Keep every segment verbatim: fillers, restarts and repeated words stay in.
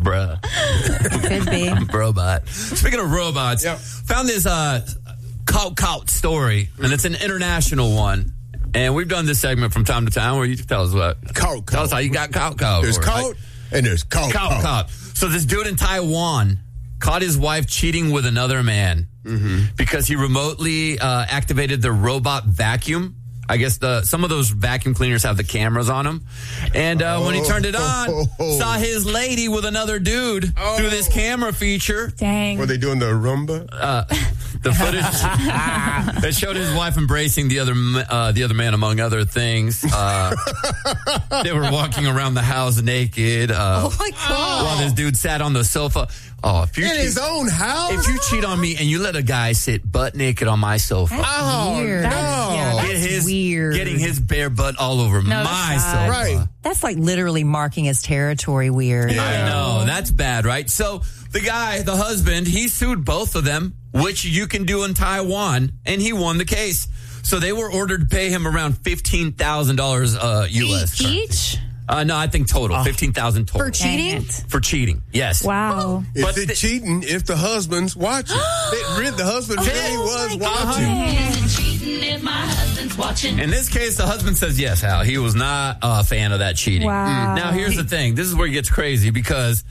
Bruh. Could be. Robot. Speaking of robots, yep. found this uh, cult cult story, and it's an international one. And we've done this segment from time to time where you tell us what. Cult Tell us how you got cult cult. There's cult right? and there's cult cult. Cult. So this dude in Taiwan caught his wife cheating with another man mm-hmm. because he remotely uh, activated the robot vacuum. I guess the some of those vacuum cleaners have the cameras on them. And uh, oh. when he turned it on, oh, oh, oh. saw his lady with another dude oh. through this camera feature. Dang. Were they doing the Roomba? Uh, the footage that showed his wife embracing the other uh, the other man, among other things. Uh, they were walking around the house naked. Uh, oh, my God. While this dude sat on the sofa. Oh, if you in cheat, his own house? If you cheat on me and you let a guy sit butt naked on my sofa. That's oh, weird. no. That's, yeah, that's Get his, weird. Getting his bare butt all over no, my sofa. Right. That's like literally marking his territory weird. Yeah. I know. That's bad, right? So the guy, the husband, he sued both of them, which you can do in Taiwan, and he won the case. So they were ordered to pay him around fifteen thousand dollars uh, U S Each? Uh, no, I think total. Oh. fifteen thousand dollars total. For cheating? For cheating, yes. Wow. Is but it th- cheating if the husband's watching? it, the husband oh, really was watching. In this case, the husband says yes, Hal. He was not a fan of that cheating. Wow. Now, here's the thing. This is where it gets crazy because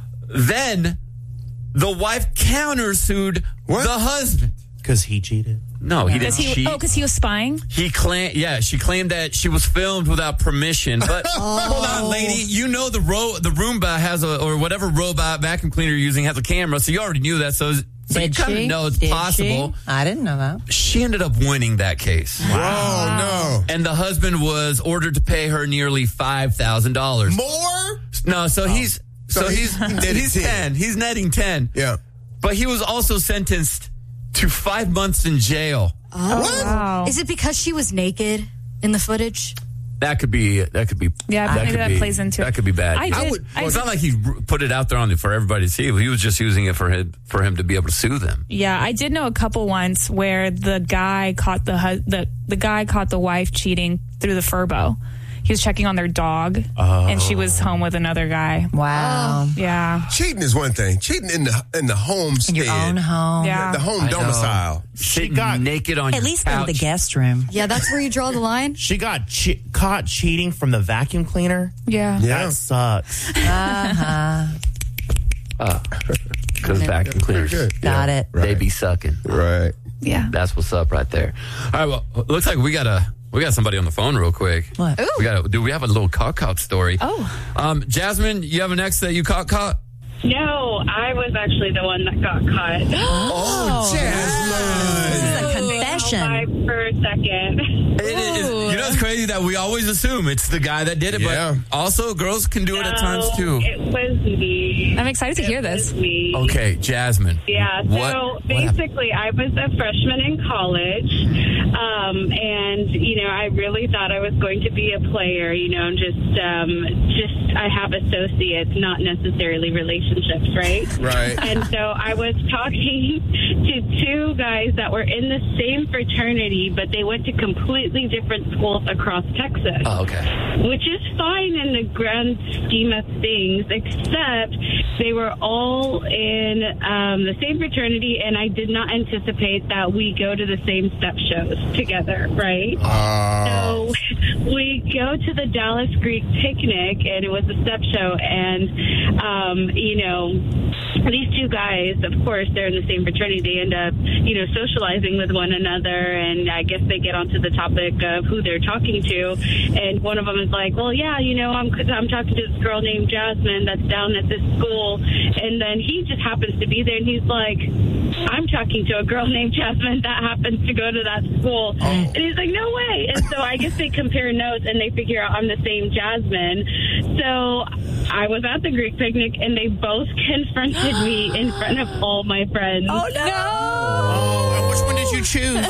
then the wife countersued what? the husband. Because he cheated? No, he didn't he, cheat. Oh, because he was spying? He claimed, yeah, she claimed that she was filmed without permission. But oh. hold on, lady, you know the ro- the Roomba has a, or whatever robot vacuum cleaner you're using has a camera, so you already knew that. So, so you kind of know it's Did possible. She? I didn't know that. She ended up winning that case. Wow. Oh, no. And the husband was ordered to pay her nearly five thousand dollars. More? No, so oh. he's, so, so he's, he's, he's ten. He's netting ten. Yeah. But he was also sentenced to five months in jail. Oh, what? Wow. Is it because she was naked in the footage? That could be. That could be. Yeah, that maybe could that be, plays into it. That could be bad. I did. I would, I well, it's did. not like he put it out there on for everybody to see. He was just using it for him for him to be able to sue them. Yeah, I did know a couple once where the guy caught the hu- the the guy caught the wife cheating through the Furbo. He was checking on their dog, oh. and she was home with another guy. Wow. Oh. Yeah. Cheating is one thing. Cheating in the in the homestead. In your own home. Yeah. The home I domicile. Know. She got naked on At your least couch. in the guest room. Yeah, that's where you draw the line. She got che- caught cheating from the vacuum cleaner? Yeah. Yeah. That sucks. Uh-huh. Uh, Because vacuum cleaners. Good. Got yeah. it. They be sucking. Right. Yeah. That's what's up right there. All right, well, looks like we got a we got somebody on the phone real quick. What? Ooh. We got do we have a little caught caught story? Oh. Um, Jasmine, you have an ex that you caught caught? No, I was actually the one that got caught. Oh, Jasmine. This is a confession. Five for a second. It is, you know, it's crazy that we always assume it's the guy that did it, Yeah. but also girls can do it at times too. It was me. I'm excited to It hear this. was me. Okay, Jasmine. Yeah, so What- what basically I was a freshman in college, um, and, you know, I really thought I was going to be a player, you know, just, um, just I have associates, not necessarily relationships, right? Right. And so I was talking to two guys that were in the same fraternity, but they went to completely different schools across Texas. Oh, okay. Which is fine in the grand scheme of things, except they were all in um, the same fraternity, and I did not anticipate that we go to the same step shows together, right? Uh, So we go to the Dallas Greek picnic, and it was a step show, and, um, you know, these two guys, of course, they're in the same fraternity. They end up, you know, socializing with one another, and I guess they get onto the topic of who they're talking to, and one of them is like, well, yeah, you know, I'm I'm talking to this girl named Jasmine that's down at this school, and then he just happens to be there, and he's like, I'm talking to a girl named Jasmine that happens to go to that school, Oh. and he's like, no way, and so I guess they compare notes, and they figure out I'm the same Jasmine. So I was at the Greek picnic, and they both confronted me in front of all my friends. Oh, no. Oh, and which one did you choose?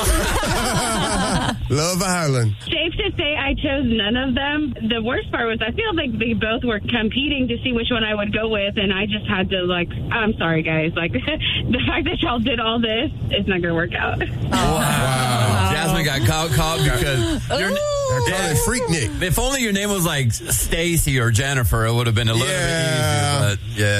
Love Island. Safe to say I chose none of them. The worst part was I feel like they both were competing to see which one I would go with, and I just had to, like, I'm sorry, guys. Like, the fact that y'all did all this, it's not going to work out. Wow. Jasmine got caught caught because you're, Yeah. Freaknik. if only your name was like Stacy or Jennifer, it would have been a little Yeah. bit easier. But yeah.